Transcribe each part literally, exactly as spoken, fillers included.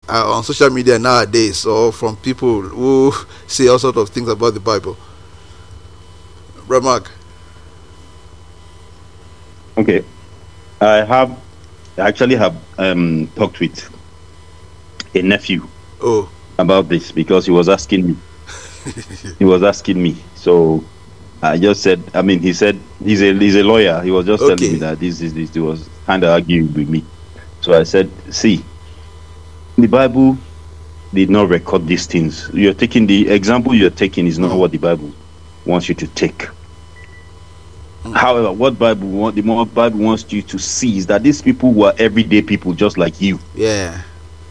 uh, on social media nowadays, or from people who say all sorts of things about the Bible? Brother Mark. Okay, I have I actually have um, talked with a nephew oh. about this because he was asking me. he was asking me, so I just said. I mean, he said he's a he's a lawyer. He was just okay. telling me that this is this. He was kind of arguing with me. So I said, see, the Bible did not record these things. You're taking the example you're taking is not mm. what the Bible wants you to take. Mm. However, what Bible want, the more Bible wants you to see is that these people were everyday people just like you. Yeah.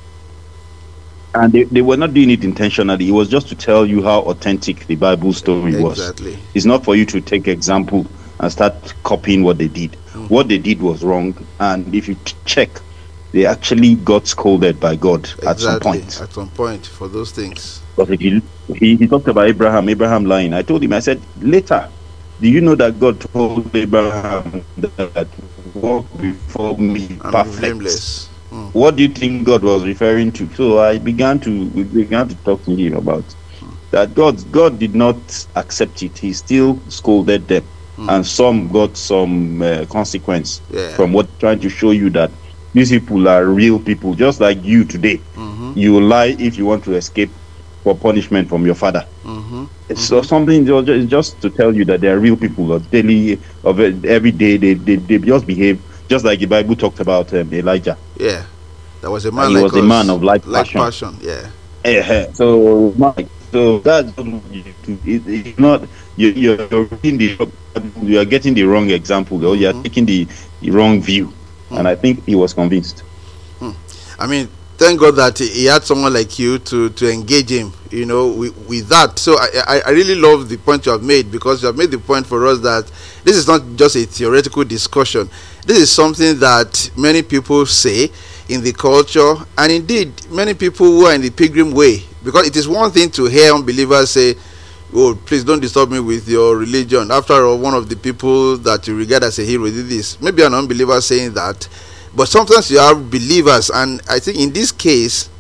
And they, they were not doing it intentionally. It was just to tell you how authentic the Bible story exactly. was. Exactly. It's not for you to take example and start copying what they did. Mm. What they did was wrong. And if you t- check, they actually got scolded by God exactly. at some point. At some point for those things. But if you, he, he talked about Abraham, Abraham lying. I told him, I said, later, do you know that God told Abraham that walk before me I'm perfect? blameless. Mm. What do you think God was referring to? So I began to we began to talk to him about mm. that God God did not accept it. He still scolded them, mm. and some got some uh, consequence yeah. from what trying to show you that these people are real people, just like you today. Mm-hmm. You lie if you want to escape for punishment from your father. Mm-hmm. So mm-hmm. something is just to tell you that they are real people of daily, of every day. They, they they just behave just like the Bible talked about um, Elijah. Yeah, that was a man. And he like was us, a man of like, like passion. passion. Yeah. Uh-huh. So, so that's it, it's not you. You're reading the you are getting the wrong example, or mm-hmm. you are taking the, the wrong view. Mm-hmm. And I think he was convinced. Hmm. I mean, thank God that he had someone like you to, to engage him, you know, with, with that. So I, I, I really love the point you have made, because you have made the point for us that this is not just a theoretical discussion. This is something that many people say in the culture, and indeed many people who are in the pilgrim way. Because it is one thing to hear unbelievers say, oh, please don't disturb me with your religion. After all, one of the people that you regard as a hero did this. Maybe an unbeliever saying that. But sometimes you have believers, and I think in this case,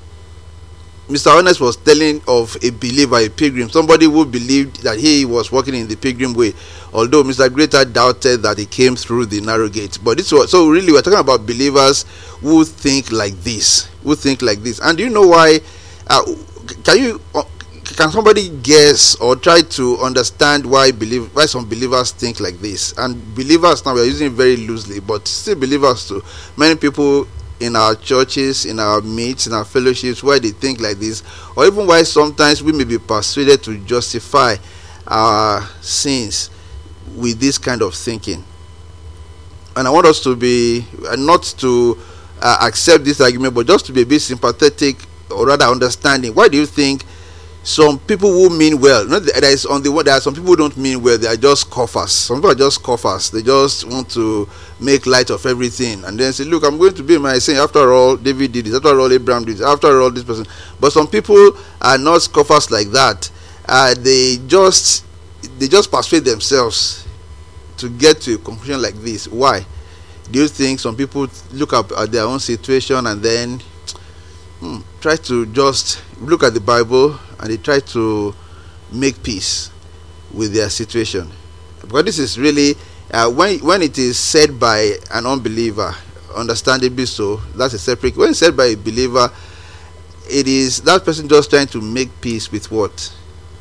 Mister Honest was telling of a believer, a pilgrim, somebody who believed that he was walking in the pilgrim way, although Mister Greater doubted that he came through the narrow gate. But this was, so really we're talking about believers who think like this, who think like this. And do you know why? Uh, can you uh, can somebody guess or try to understand why believe why some believers think like this? And believers, now we are using it very loosely, but still believers too. Many people in our churches, in our meets, in our fellowships, why they think like this, or even why sometimes we may be persuaded to justify our sins with this kind of thinking. And I want us to be uh, not to uh, accept this argument, but just to be a bit sympathetic, or rather understanding. Why do you think some people who mean well, not there is on the one, there are some people who don't mean well, they are just scoffers. Some people are just scoffers. They just want to make light of everything and then say, look, I'm going to be my sin. After all, David did it. After all, Abraham did it. After all, this person. But some people are not scoffers like that. Uh, they just they just persuade themselves to get to a conclusion like this. Why? Do you think some people look up at their own situation and then hmm, try to just look at the Bible and they try to make peace with their situation? Because this is really uh, when when it is said by an unbeliever, understandably so, that's a separate. When it's said by a believer, it is that person just trying to make peace with what?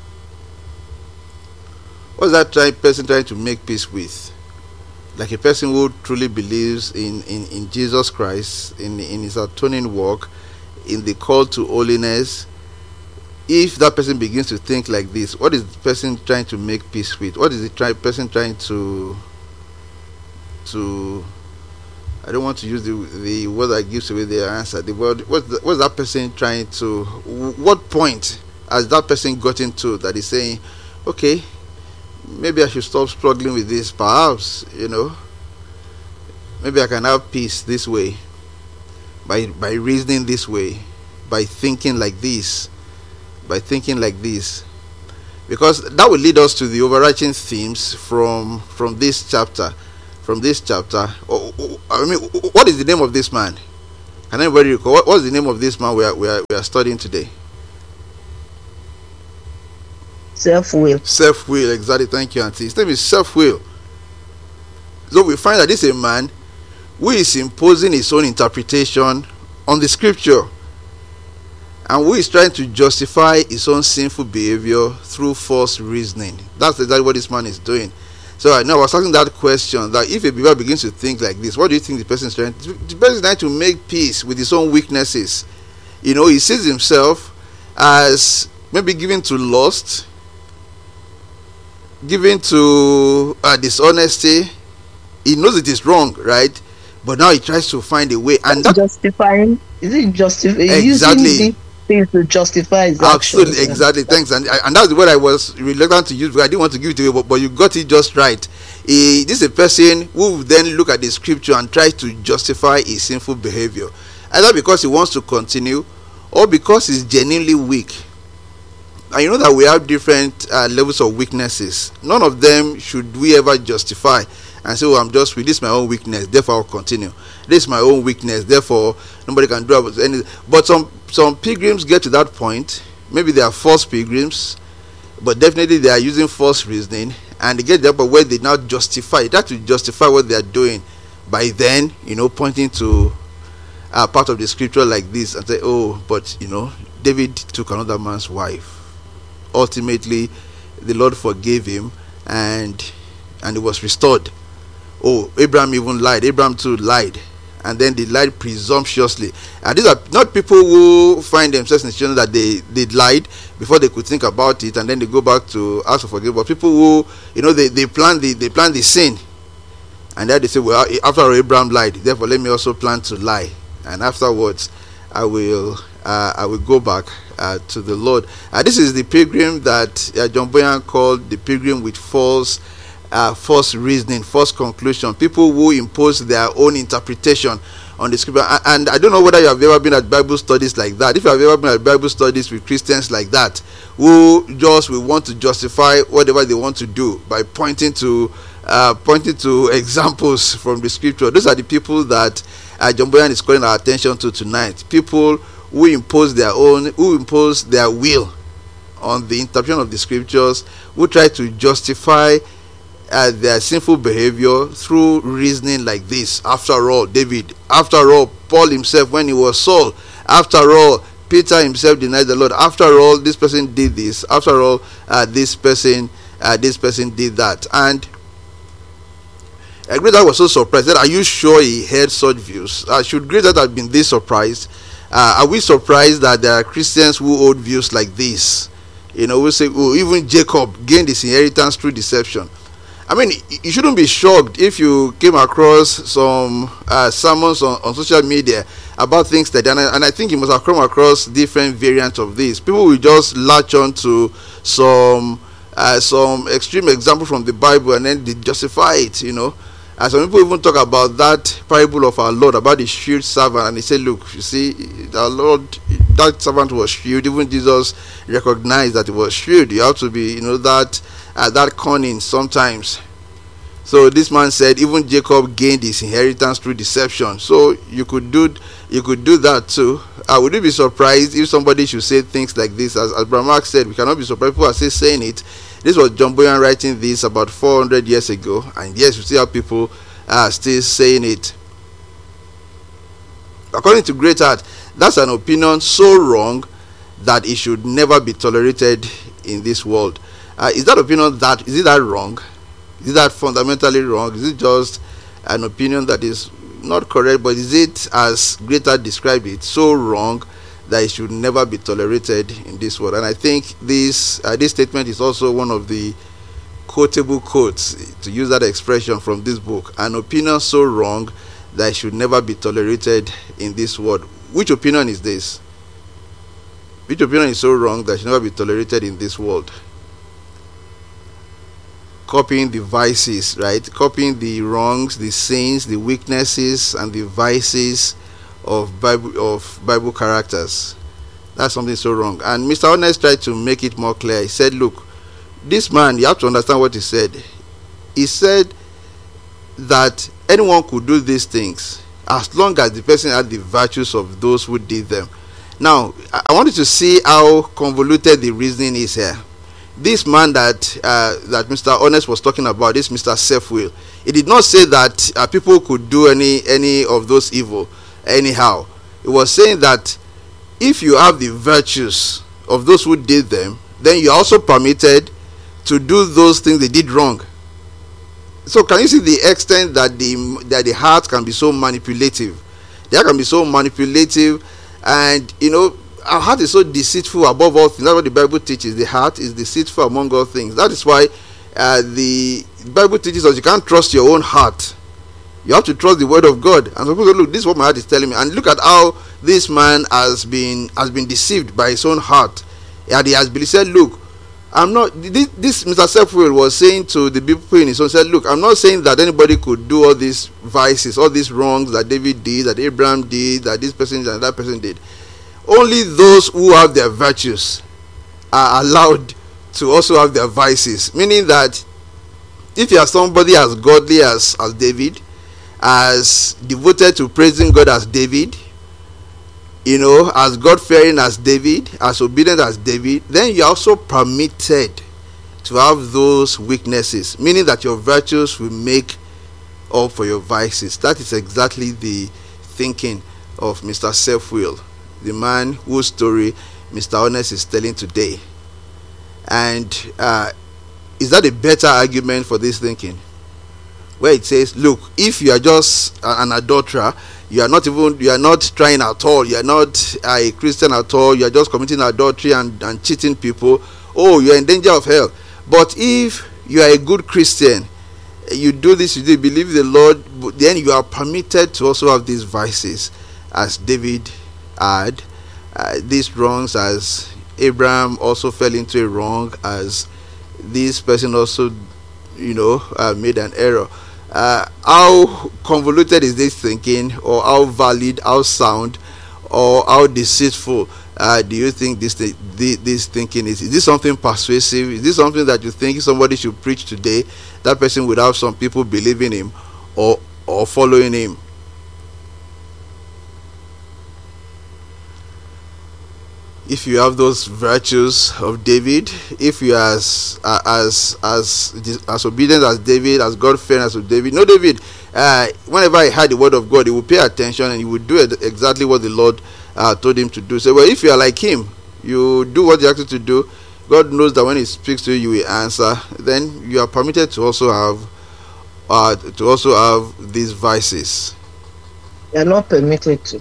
What's that try, person trying to make peace with? Like a person who truly believes in, in, in Jesus Christ, in, in his atoning work, in the call to holiness. If that person begins to think like this, what is the person trying to make peace with? What is the try, person trying to to I don't want to use the the word that gives away the answer. The word, what's, the, what's that person trying to, what point has that person gotten to that is saying, okay, maybe I should stop struggling with this, perhaps, you know, maybe I can have peace this way, by by reasoning this way, by thinking like this, by thinking like this. Because that will lead us to the overarching themes from from this chapter. From this chapter, oh, oh, I mean, what is the name of this man? Can anybody recall what, what's the name of this man we are we are, we are studying today? Self-will. Self-will, exactly. Thank you, Auntie. His name is Self-will. So we find that this is a man who is imposing his own interpretation on the scripture, and who is trying to justify his own sinful behavior through false reasoning. That's exactly what this man is doing. So I know I was asking that question, that if a believer begins to think like this, what do you think the person is trying to do? The person is trying to make peace with his own weaknesses. You know, he sees himself as maybe given to lust, given to uh, dishonesty. He knows it is wrong, right? But now he tries to find a way, and that, justifying is it justifying exactly using things to justify his absolutely actions. exactly thanks. And and that's what I was reluctant to use, because I didn't want to give it away, but, but you got it just right. He, this is a person who will then look at the scripture and try to justify his sinful behavior, either because he wants to continue or because he's genuinely weak. And you know that we have different uh, levels of weaknesses. None of them should we ever justify and say, oh, I'm just weak, this is my own weakness, therefore I'll continue. This is my own weakness, therefore nobody can do anything. But some some pilgrims get to that point. Maybe they are false pilgrims, but definitely they are using false reasoning, and they get to that point where they now justify, they have to justify what they are doing by then, you know, pointing to a uh, part of the scripture like this and say, oh, but you know, David took another man's wife. Ultimately, the Lord forgave him, and and it was restored. Oh, Abraham even lied. Abraham too lied, and then they lied presumptuously. And these are not people who find themselves in a situation that they they lied before they could think about it, and then they go back to ask for forgiveness. But people who, you know, they they plan the they plan the sin, and then they say, well, after all, Abraham lied, therefore let me also plan to lie, and afterwards I will uh, I will go back uh, to the Lord. Uh, this is the pilgrim that uh, John Bunyan called the pilgrim with false uh, false reasoning, false conclusion. People who impose their own interpretation on the scripture. And I don't know whether you have ever been at Bible studies like that. If you have ever been at Bible studies with Christians like that, who just will want to justify whatever they want to do by pointing to uh, pointing to examples from the scripture. Those are the people that uh, John Bunyan is calling our attention to tonight. People who impose their own, who impose their will on the interpretation of the scriptures, who try to justify uh, their sinful behavior through reasoning like this. After all, David, after all, Paul himself when he was Saul, after all, Peter himself denied the Lord, after all, this person did this, after all, uh, this person uh, this person did that. And uh, Greta was so surprised. That, are you sure he heard such views? Uh, should Greta have been this surprised? Uh, are we surprised that there are Christians who hold views like this? You know, we say, oh, even Jacob gained his inheritance through deception. I mean, you shouldn't be shocked if you came across some uh, sermons on, on social media about things like that, and I, and I think you must have come across different variants of this. People will just latch on to some uh, some extreme example from the Bible, and then they justify it, you know. And some people even talk about that parable of our Lord, about the shrewd servant, and they say, look, you see, our Lord, that servant was shrewd. Even Jesus recognized that he was shrewd. You have to be, you know, that uh, that cunning sometimes. So this man said, even Jacob gained his inheritance through deception. So you could do, you could do that too. Uh, would you be surprised if somebody should say things like this? As, as Brother Mark said, we cannot be surprised. People are still saying it. This was John Bunyan writing this about four hundred years ago, and yes, we still have people uh, still saying it. According to Greatheart, that's an opinion so wrong that it should never be tolerated in this world. Uh, is that opinion that is it that wrong? Is that fundamentally wrong? Is it just an opinion that is not correct, but is it, as Greatheart described it, so wrong that it should never be tolerated in this world? And I think this uh, this statement is also one of the quotable quotes, to use that expression from this book. An opinion so wrong that it should never be tolerated in this world. Which opinion is this? Which opinion is so wrong that it should never be tolerated in this world? Copying the vices, right? Copying the wrongs, the sins, the weaknesses, and the vices of Bible of Bible characters. That's something so wrong. And Mister Honest tried to make it more clear. He said, look, this man, you have to understand what he said. He said that anyone could do these things, as long as the person had the virtues of those who did them. Now, I I wanted to see how convoluted the reasoning is here. This man that uh, that Mister Honest was talking about, this Mister Self-will, he did not say that uh, people could do any any of those evil anyhow. He was saying that if you have the virtues of those who did them, then you are also permitted to do those things they did wrong. So can you see the extent that the that the heart can be so manipulative? The heart can be so manipulative, and you know, our heart is so deceitful above all things. That's what the Bible teaches. The heart is deceitful among all things. That is why uh, the Bible teaches us you can't trust your own heart. You have to trust the word of God. And suppose, look, this is what my heart is telling me. And look at how this man has been has been deceived by his own heart. And he has been said, look, I'm not this, this Mister Self-will was saying to the people in his own, said, look, I'm not saying that anybody could do all these vices, all these wrongs that David did, that Abraham did, that this person did, and that person did. Only those who have their virtues are allowed to also have their vices. Meaning that if you are somebody as godly as, as David, as devoted to praising God as David, you know, as God-fearing as David, as obedient as David, then you are also permitted to have those weaknesses, meaning that your virtues will make up for your vices. That is exactly the thinking of Mister Self-will, the man whose story Mister Honest is telling today. And uh, is that a better argument for this thinking? Where it says, look, if you are just an adulterer, you are not even you are not trying at all, you are not a Christian at all, you are just committing adultery and, and cheating people, oh, you are in danger of hell. But if you are a good Christian, you do this, you do believe the Lord, then you are permitted to also have these vices as David had, uh, these wrongs as Abraham also fell into a wrong, as this person also, you know, uh, made an error. Uh, how convoluted is this thinking, or how valid, how sound, or how deceitful uh, do you think this th- this thinking is? Is this something persuasive? Is this something that you think somebody should preach today? That person would have some people believing him or or following him. If you have those virtues of David, if you are as uh, as as as obedient as David, as God-fearing as David, no, David, uh, whenever he heard the word of God, he would pay attention and he would do it exactly what the Lord uh, told him to do. So, well, if you are like him, you do what you asked you to do. God knows that when He speaks to you, you will answer. Then you are permitted to also have uh, to also have these vices. You are not permitted to.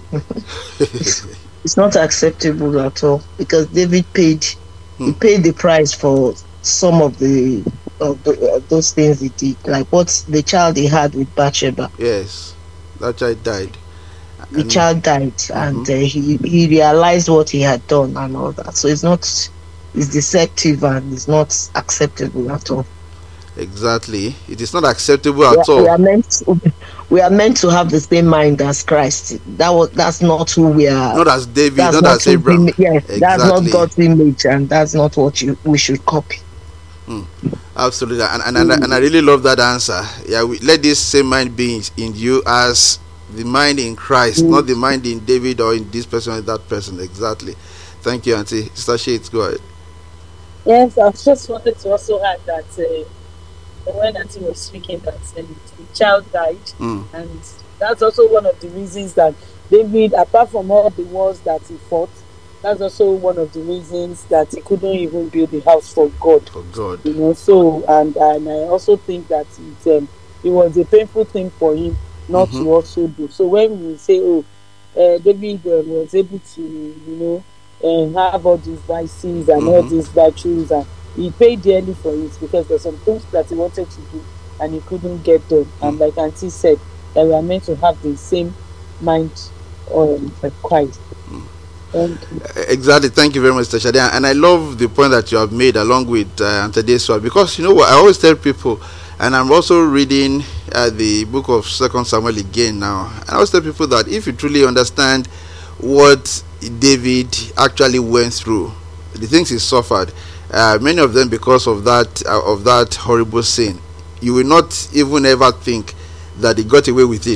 It's not acceptable at all, because David paid hmm. he paid the price for some of the of the, uh, those things he did, like what the child he had with Bathsheba. Yes, that child died. The and child died, mm-hmm. and uh, he he realized what he had done and all that. So it's not it's deceptive and it's not acceptable at all. Exactly, it is not acceptable we at are, all. We are meant to, we are meant to have the same mind as Christ. That was that's not who we are. Not as David, that's not, not as Abraham. Yes, exactly. That's not God's image, and that's not what you, we should copy. Mm, absolutely, and and, and, mm. and I really love that answer. Yeah, we, let this same mind be in, in you as the mind in Christ, mm. not the mind in David or in this person or that person. Exactly. Thank you, Auntie. Sister Shades, go ahead. Yes, I just wanted to also add that. Uh, when Auntie was speaking, that uh, the child died, mm. and that's also one of the reasons that David, apart from all the wars that he fought, that's also one of the reasons that he couldn't even build the house for God. For God, you know. So, and and I also think that it um, it was a painful thing for him not mm-hmm. to also do. So when we say, oh, uh, David uh, was able to, you know, uh, have all these vices and mm-hmm. all these virtues, and he paid dearly for it, because there's some things that he wanted to do and he couldn't get done. Mm. And like Auntie said, that we are meant to have the same mind um, like Christ. Mm. Thank you. Exactly. Thank you very much, Sister Shadia. And I love the point that you have made along with uh, Auntie Deswa, because you know what I always tell people, and I'm also reading uh, the book of Second Samuel again now. And I always tell people that if you truly understand what David actually went through, the things he suffered, Uh, many of them because of that uh, of that horrible sin, you will not even ever think that he got away with it.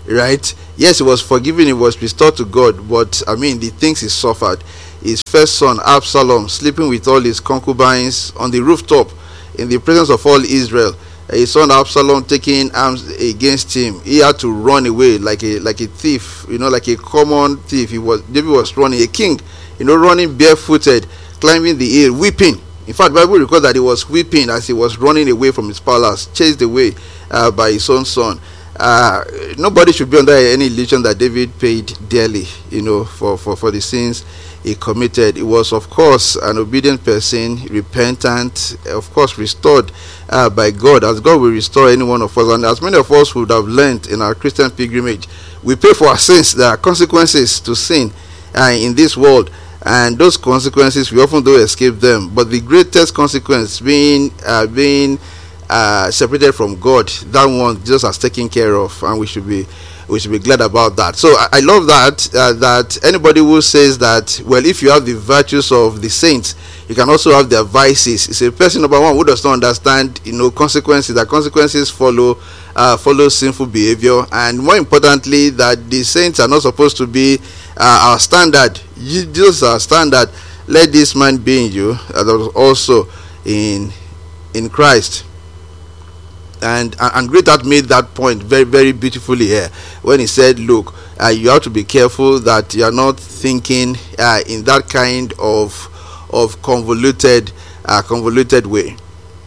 right? Yes, he was forgiven, he was restored to God, but I mean, the things he suffered. His first son, Absalom, sleeping with all his concubines on the rooftop in the presence of all Israel. His son Absalom taking arms against him. He had to run away like a like a thief, you know, like a common thief. He was David was running, a king, you know, running barefooted, climbing the hill, weeping. In fact, the Bible records that he was weeping as he was running away from his palace, chased away uh, by his own son. Uh, nobody should be under any illusion that David paid dearly, you know, for, for, for the sins he committed. He was, of course, an obedient person, repentant, of course, restored uh, by God, as God will restore any one of us. And as many of us would have learned in our Christian pilgrimage, we pay for our sins. There are consequences to sin uh, in this world, and those consequences we often don't escape them. But the greatest consequence being uh, being uh, separated from God, that one Jesus has taken care of, and we should be we should be glad about that. So I, I love that uh, that anybody who says that, well, if you have the virtues of the saints, you can also have their vices. It's a person, number one, who does not understand, you know, consequences. That consequences follow uh, follow sinful behavior, and more importantly, that the saints are not supposed to be uh, our standard. Jesus is our standard. Let this man be in you, as also in in Christ. And and Greatheart made that point very, very beautifully here when he said, look, uh, you have to be careful that you are not thinking uh, in that kind of of convoluted uh, convoluted way.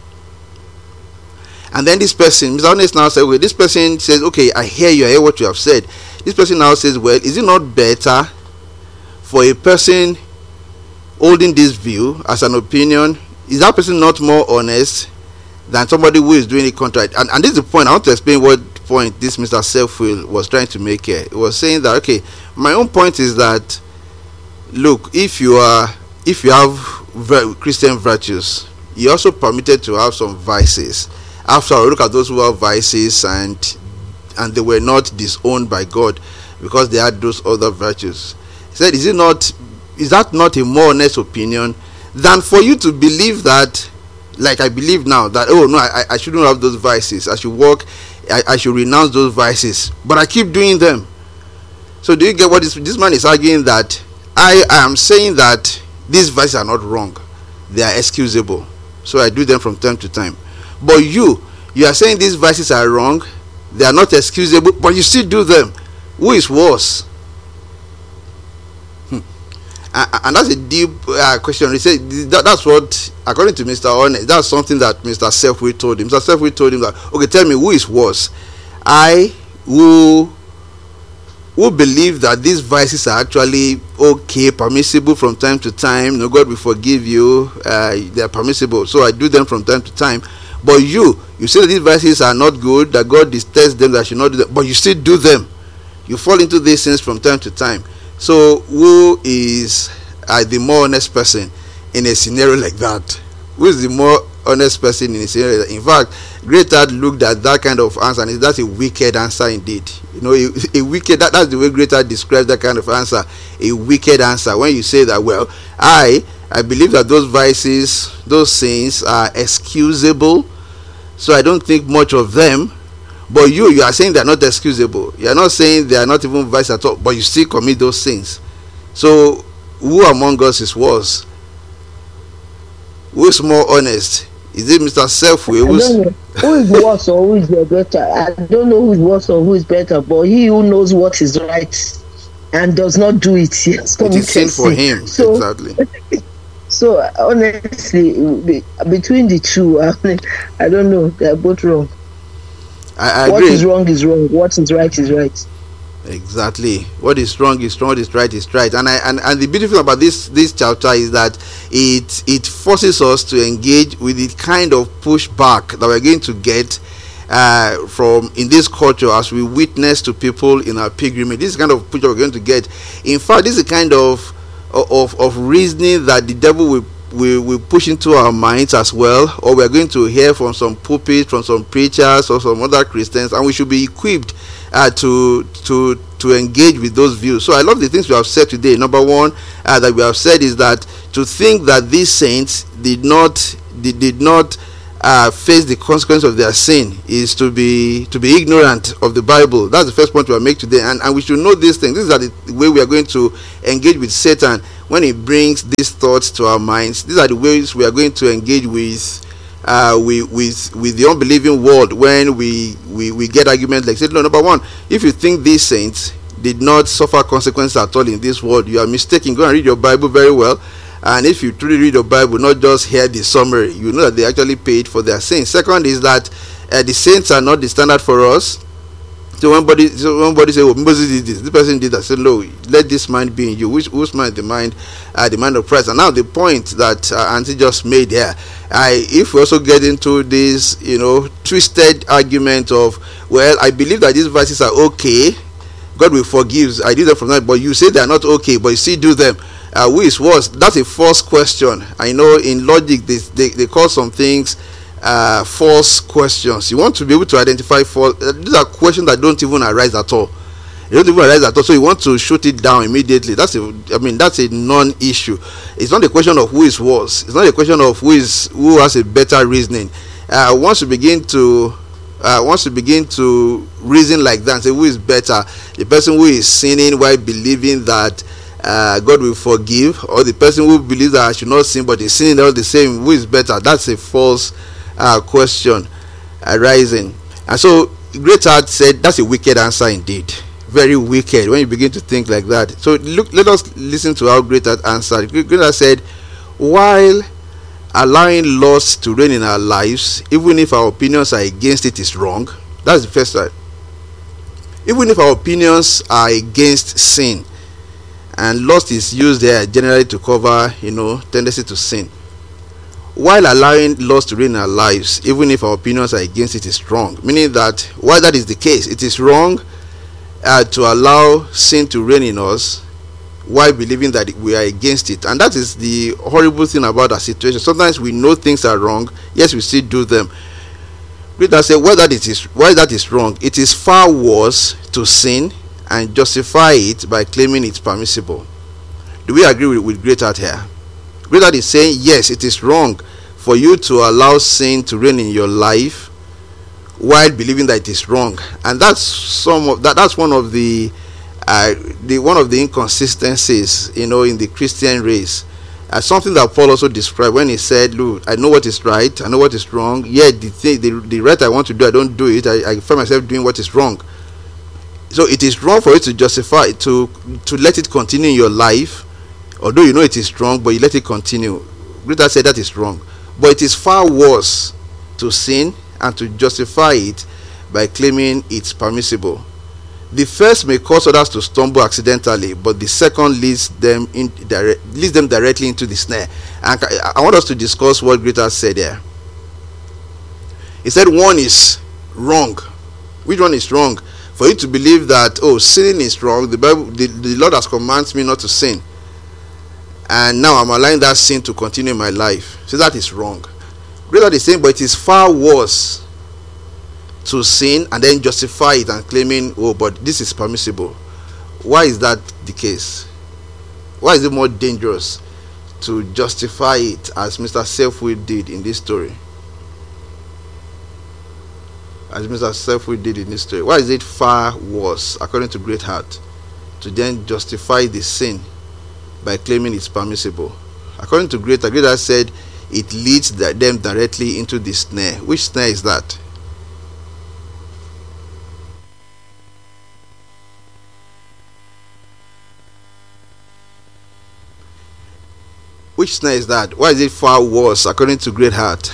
And then this person, Mister Honest, now said, well, this person says, okay, I hear you, I hear what you have said. This person now says, well, is it not better for a person holding this view as an opinion? Is that person not more honest than somebody who is doing it contrary? And, and this is the point. I want to explain what point this Mister Selfwill was trying to make here. He was saying that, okay, my own point is that, look, if you are if you have vir- Christian virtues, you're also permitted to have some vices. After all, look at those who have vices and and they were not disowned by God because they had those other virtues. He said, is it not is that not a more honest opinion than for you to believe that, like I believe now, that, oh no, I, I shouldn't have those vices, I should walk, I, I should renounce those vices, but I keep doing them. So do you get what this, this man is arguing? That I, I am saying that these vices are not wrong, they are excusable, so I do them from time to time. But you, you are saying these vices are wrong, they are not excusable, but you still do them. Who is worse? Hmm. And, and that's a deep uh, question. He said that, that's what, according to Mister Honest, that's something that Mister Selfwill told him. Mister Selfwill told him that, okay, tell me who is worse. I who who believe that these vices are actually okay, permissible from time to time. No, God will forgive you. Uh, they are permissible, so I do them from time to time. But you, you say that these vices are not good, that God detests them, that I should not do them, but you still do them. You fall into these sins from time to time. So who is uh, the more honest person in a scenario like that? Who is the more honest person in a scenario like that? In fact, Greatheart looked at that kind of answer and that's a wicked answer indeed. You know, a, a wicked, that, that's the way Greatheart describes that kind of answer. A wicked answer. When you say that, well, I I believe that those vices, those sins are excusable, so I don't think much of them. But you, you are saying they are not excusable. You are not saying they are not even vice at all, but you still commit those sins. So who among us is worse? Who is more honest? Is it Mister Selfwill? Who is worse or who is better? I don't know who is worse or who is better, but he who knows what is right and does not do it, he has it is sin for him. So, exactly. So honestly, between the two, I, mean, I don't know. They are both wrong. I, I what agree. is wrong is wrong. What is right is right. Exactly. What is wrong is wrong. What is right is right. And I and, and the beautiful about this this chapter is that it it forces us to engage with the kind of pushback that we're going to get uh, from in this culture as we witness to people in our pilgrimage. This is the kind of pushback we're going to get. In fact, this is the kind of of of reasoning that the devil will we will push into our minds as well, or we are going to hear from some pulpits, from some preachers or some other Christians, and we should be equipped uh, to to to engage with those views. So I love the things we have said today. Number one, uh, that we have said is that to think that these saints did not did, did not uh, face the consequence of their sin is to be to be ignorant of the Bible. That's the first point we will make today, and, and we should know these things. This is the, the way we are going to engage with Satan when he brings these thoughts to our minds. These are the ways we are going to engage with uh, with, with with the unbelieving world when we, we, we get arguments like, say, no, number one, if you think these saints did not suffer consequences at all in this world, you are mistaken. Go and read your Bible very well. And if you truly read your Bible, not just hear the summary, you know that they actually paid for their sins. Second is that uh, the saints are not the standard for us. So when somebody, so when somebody say, "Oh, Moses did this," the person did that. Say, "No, let this mind be in you." Which whose mind? The mind, uh, the mind of Christ. And now the point that uh, Auntie just made here, I if we also get into this, you know, twisted argument of, well, I believe that these verses are okay, God will forgive. I did them from that, but you say they are not okay, but you still do them. Uh, who is worse? That's a false question. I know in logic they they, they call some things uh, false questions. You want to be able to identify false. Uh, these are questions that don't even arise at all. They don't even arise at all. So you want to shoot it down immediately. That's a. I mean, that's a non-issue. It's not a question of who is worse. It's not a question of who is who has a better reasoning. Uh, once you begin to Uh, once you begin to reason like that and say who is better, the person who is sinning while believing that uh, God will forgive, or the person who believes that I should not sin but is sinning all the same, who is better? That's a false uh, question arising. And so Greatheart said that's a wicked answer indeed, very wicked when you begin to think like that. So look, let us listen to how Greatheart answered. Greatheart said, while allowing lust to reign in our lives, even if our opinions are against it, is wrong. That's the first side. Even if our opinions are against sin, and lust is used there generally to cover, you know, tendency to sin. While allowing lust to reign in our lives, even if our opinions are against it, is wrong. Meaning that while that is the case, it is wrong uh, to allow sin to reign in us while believing that we are against it. And that is the horrible thing about our situation. Sometimes we know things are wrong, yes, we still do them. Greatheart said, why that it is why that is wrong, it is far worse to sin and justify it by claiming it's permissible. Do we agree with, with Greatheart here? Greatheart is saying, yes, it is wrong for you to allow sin to reign in your life while believing that it is wrong. And that's some of that that's one of the Uh, the one of the inconsistencies, you know, in the Christian race. Uh, something that Paul also described when he said, "Look, I know what is right, I know what is wrong. Yet the thing, the, the right I want to do, I don't do it. I, I find myself doing what is wrong." So it is wrong for you to justify to to let it continue in your life, although you know it is wrong, but you let it continue. Greatheart said that is wrong, but it is far worse to sin and to justify it by claiming it's permissible. The first may cause others to stumble accidentally, but the second leads them in direct, leads them directly into the snare. And I want us to discuss what Greatheart said there. He said one is wrong. Which one is wrong? For you to believe that, oh, sinning is wrong. The Bible, the, the Lord has commanded me not to sin, and now I'm allowing that sin to continue in my life. So that is wrong. Greatheart is saying, but it is far worse to sin and then justify it and claiming, oh, but this is permissible. Why is that the case? Why is it more dangerous to justify it, as Mister Selfwill did in this story? As Mister Selfwill did in this story. Why is it far worse, according to Greatheart, to then justify the sin by claiming it's permissible? According to Greatheart, Greatheart said it leads them directly into the snare. Which snare is that? Which snare is that? Why is it far worse, according to Greatheart?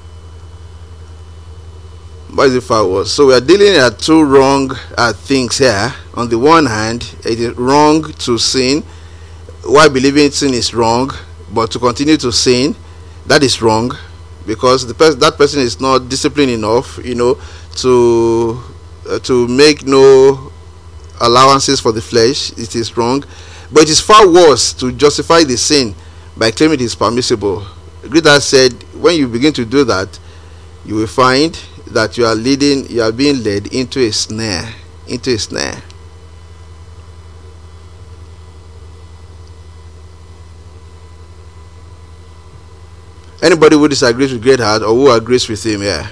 Why is it far worse? So we are dealing at two wrong uh, things here. On the one hand, it is wrong to sin while believing sin is wrong, but to continue to sin, that is wrong, because the person that person is not disciplined enough, you know, to uh, to make no allowances for the flesh. It is wrong, but it is far worse to justify the sin by claiming it is permissible. Greatheart said, when you begin to do that, you will find that you are leading, you are being led into a snare, into a snare. Anybody who disagrees with Great Heart or who agrees with him, yeah.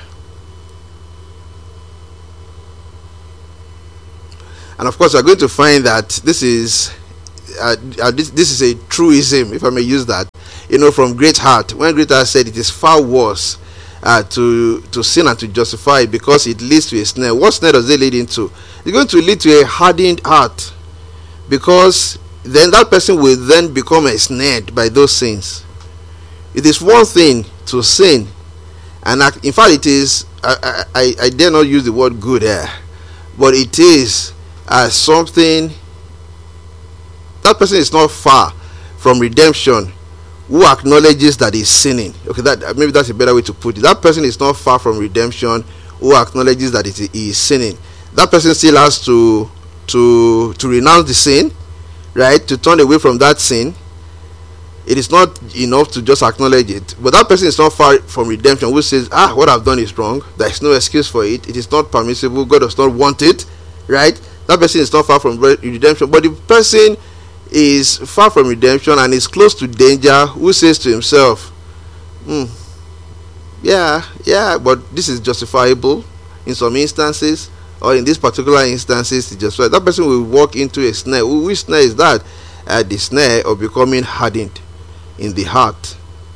And of course, you're going to find that this is uh, uh, this, this is a truism, if I may use that. You know, from Great Heart, when Great Heart said it is far worse uh, to to sin and to justify it because it leads to a snare. What snare does it lead into? It's going to lead to a hardened heart, because then that person will then become ensnared by those sins. It is one thing to sin, and in fact, it is. I I, I dare not use the word good here, but it is uh, something. That person is not far from redemption who acknowledges that he's sinning. Okay, that maybe that's a better way to put it. That person is not far from redemption who acknowledges that he is sinning. That person still has to to to renounce the sin, right? To turn away from that sin. It is not enough to just acknowledge it. But that person is not far from redemption who says, ah, what I've done is wrong. There is no excuse for it. It is not permissible. God does not want it, right? That person is not far from redemption. But the person is far from redemption and is close to danger who says to himself, hmm, yeah, yeah, but this is justifiable in some instances, or in this particular instances, it's justified. That person will walk into a snare. Which snare is that? Uh, the snare of becoming hardened in the heart.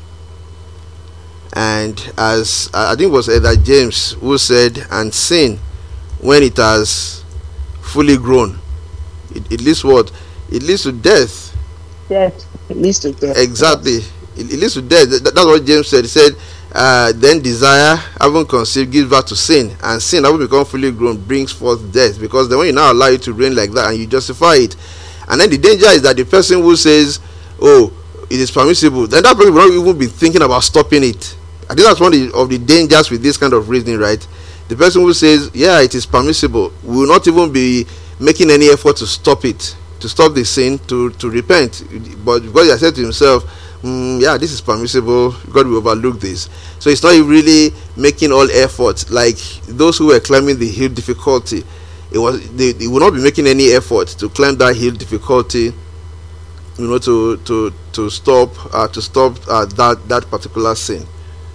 And as uh, I think it was Elder James who said, and sin, when it has fully grown, it, it leads what? It leads to death. Death. It leads to death. Exactly. It, it leads to death. That, that's what James said. He said, uh, then desire, having conceived, gives birth to sin. And sin, having become fully grown, brings forth death. Because then when you now allow it to reign like that and you justify it, and then the danger is that the person who says, oh, it is permissible, then that person will not even be thinking about stopping it. I think that's one of the, of the dangers with this kind of reasoning, right? The person who says, yeah, it is permissible, will not even be making any effort to stop it, to stop the sin, to, to repent. But because he has said to himself, mm, yeah, this is permissible, God will overlook this. So it's not really making all efforts, like those who were climbing the hill difficulty. It was they, they will not be making any effort to climb that hill difficulty, you know, to to to stop uh, to stop uh, that that particular sin.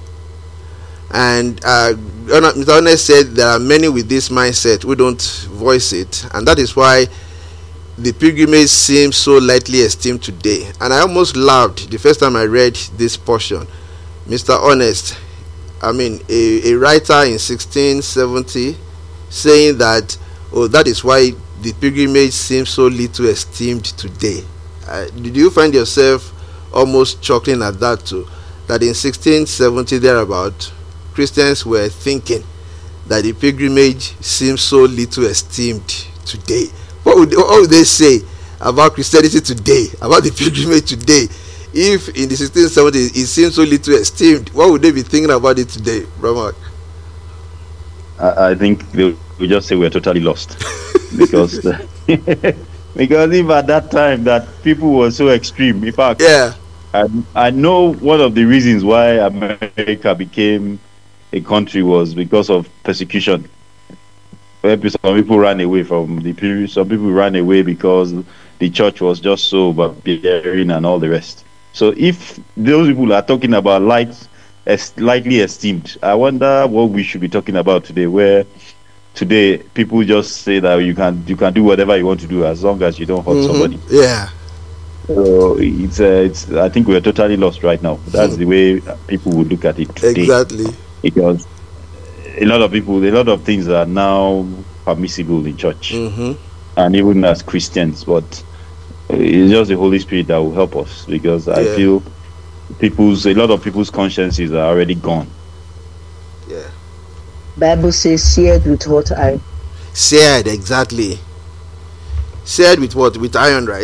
And uh, Mister Honest said there are many with this mindset who don't voice it, and that is why the pilgrimage seems so lightly esteemed today. And I almost laughed the first time I read this portion. Mister Honest, I mean, a, a writer in sixteen seventy saying that, oh, that is why the pilgrimage seems so little esteemed today. Uh, did you find yourself almost chuckling at that too? That in sixteen seventy thereabout, Christians were thinking that the pilgrimage seems so little esteemed today. What would, what would they say about Christianity today, about the pilgrimage today? If in the sixteen seventies it seems so little esteemed, what would they be thinking about it today, Brahma? I, I think they will just say we're totally lost. because uh, because if at that time that people were so extreme, in fact, yeah, I, I know one of the reasons why America became a country was because of persecution. Some people ran away from the period. Some people ran away because the church was just so barbarian and all the rest. So if those people are talking about light, as lightly esteemed, I wonder what we should be talking about today. Where today people just say that you can you can do whatever you want to do as long as you don't hurt mm-hmm. somebody. Yeah. So it's uh, it's. I think we're totally lost right now. That's hmm. the way people would look at it today. Exactly. Because a lot of people, a lot of things are now permissible in church, mm-hmm. and even as Christians. But it's just the Holy Spirit that will help us, because yeah. I feel people's a lot of people's consciences are already gone. Yeah. Bible says, "Seared with hot iron." Seared, exactly. Seared with what? With iron, right?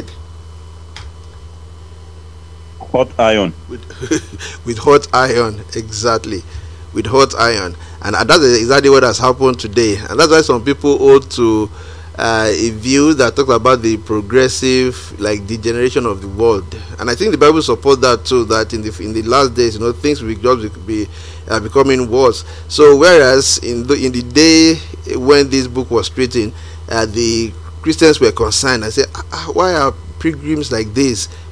Hot iron. With, with hot iron, exactly. With hot iron. And that's exactly what has happened today. And that's why some people hold to uh, a view that talks about the progressive, like, degeneration of the world. And I think the Bible supports that too, that in the in the last days, you know, things will just be uh, becoming worse. So whereas in the, in the day when this book was written, uh, the Christians were concerned and said, ah, why are pilgrims like this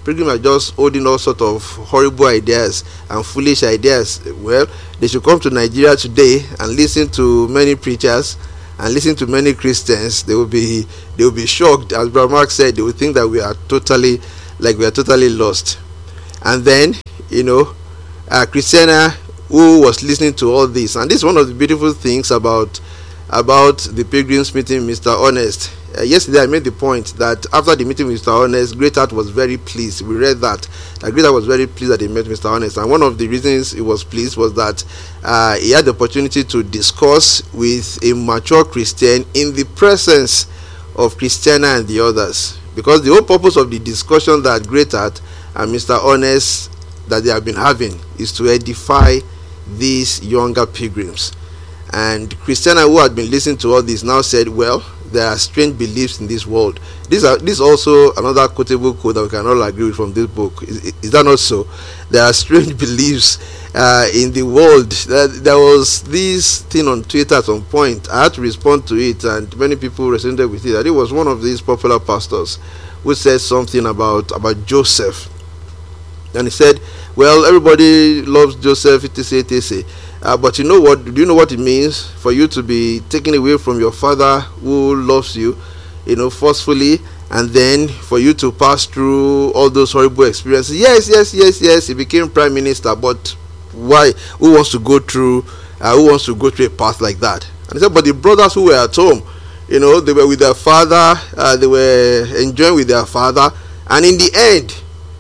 pilgrims are just holding all sort of horrible ideas and foolish ideas, well, they should come to Nigeria today and listen to many preachers and listen to many Christians. They will be they will be shocked. As Brother Mark said, they will think that we are totally like we are totally lost. And then, you know, uh, Christiana, who was listening to all this, and this is one of the beautiful things about about the pilgrims meeting Mister Honest. Uh, yesterday I made the point that after the meeting with Mister Honest, Greatheart was very pleased. We read that that Greatheart was very pleased that he met Mister Honest, and one of the reasons he was pleased was that uh, he had the opportunity to discuss with a mature Christian in the presence of Christiana and the others, because the whole purpose of the discussion that Greatheart and Mister Honest that they have been having is to edify these younger pilgrims. And Christiana, who had been listening to all this, now said, well, there are strange beliefs in this world. These are this is also another quotable quote that we can all agree with from this book. Is, is that not so? There are strange beliefs uh, in the world. There, there was this thing on Twitter at some point. I had to respond to it, and many people responded with it. And it was one of these popular pastors who said something about about Joseph, and he said, well, everybody loves Joseph, etc, etc. Uh, but you know what? Do you know what it means for you to be taken away from your father who loves you, you know, forcefully, and then for you to pass through all those horrible experiences? Yes, yes, yes, yes. He became prime minister, but why? Who wants to go through? Uh, who wants to go through a path like that? And he said, but the brothers who were at home, you know, they were with their father. Uh, they were enjoying with their father, and in the end,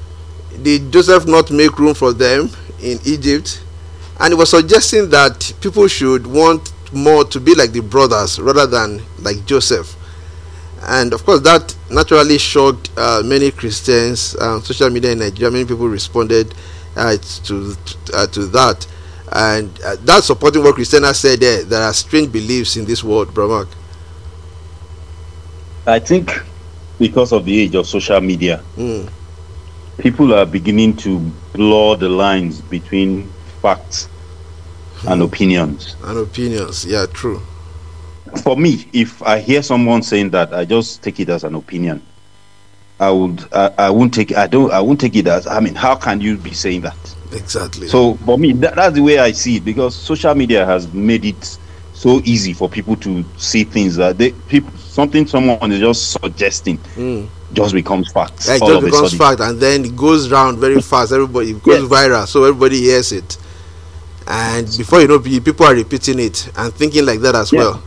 did Joseph not make room for them in Egypt? And he was suggesting that people should want more to be like the brothers rather than like Joseph. And of course, that naturally shocked uh, many Christians on social media in Nigeria. Many people responded uh, to uh, to that, and uh, that's supporting what Christiana said there. There are strange beliefs in this world, Bramak. I think because of the age of social media, mm. people are beginning to blur the lines between facts and mm. opinions. And opinions, yeah, true. For me, if I hear someone saying that, I just take it as an opinion. I would, I, I won't take, I don't, I won't take it as. I mean, how can you be saying that? Exactly. So for me, that, that's the way I see it, because social media has made it so easy for people to see things that they people something someone is just suggesting. Mm. Just becomes fact. Yeah, it just becomes fact, and then it goes round very fast. Everybody it goes yes. viral, so everybody hears it, and before you know, people are repeating it and thinking like that as yeah. well.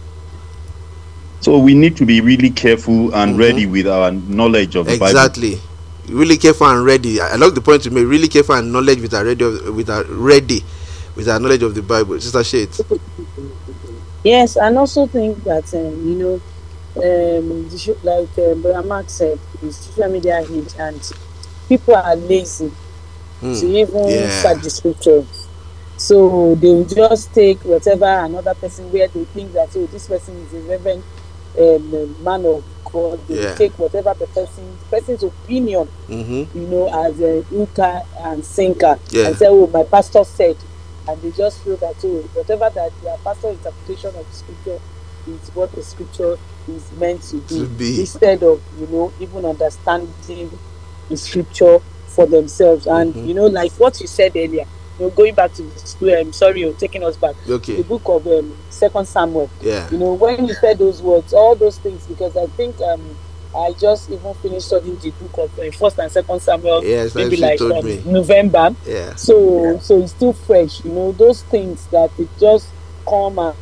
So we need to be really careful and mm-hmm. ready with our knowledge of the exactly. Bible. Really careful and ready. I like the point you made. Really careful and knowledge with our ready, with our ready, with our knowledge of the Bible. Sister Shades. Yes, and also think that um, you know. Um, like um, Brother Mark said, the social media age, and people are lazy mm. to even yeah. search the scriptures. So they will just take whatever another person where they think that, oh, this person is a reverend um, man of God. They yeah. will take whatever the person, person's opinion, mm-hmm. you know, as a hooker and sinker, yeah. and say, oh, my pastor said, and they just feel that, oh, whatever that their pastor's interpretation of the scripture is what the scripture is meant to be, to be instead of, you know, even understanding the scripture for themselves. And mm-hmm. you know, like what you said earlier, you know, going back to the school, I'm sorry, you're taking us back. Okay. The book of um, Second Samuel. Yeah. You know, when you said those words, all those things, because I think um I just even finished studying the book of uh, First and Second Samuel. Yes, maybe like um, me. November. Yeah. So yeah. so it's still fresh. You know, those things that it just come and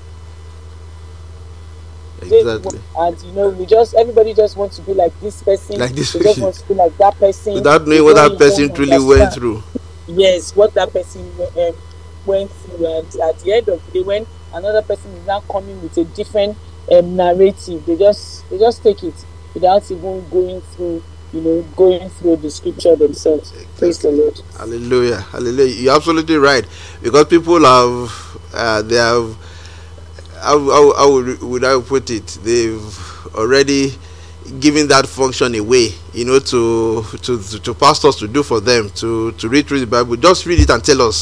exactly. And you know, we just everybody just wants to be like this person. Like this they just want to be like that person. Without knowing what that person truly went through. Yes, what that person um, went through, and at the end of the day, when another person is now coming with a different um, narrative, they just they just take it without even going through, you know, going through the scripture themselves. Exactly. Praise the Lord. Hallelujah, hallelujah. You're absolutely right, because people have uh, they have. How, how, how would I put it? They've already given that function away, you know, to to to pastors to do for them, to to read through the Bible. Just read it and tell us,